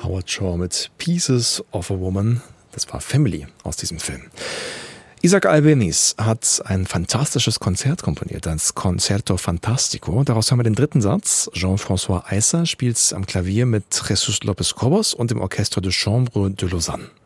Howard Shore mit Pieces of a Woman. Das war Family aus diesem Film. Isaac Albéniz hat ein fantastisches Konzert komponiert, das Concerto Fantastico. Daraus haben wir den dritten Satz. Jean-François Eisser spielt am Klavier mit Jesús López Cobos und dem Orchestre de Chambre de Lausanne.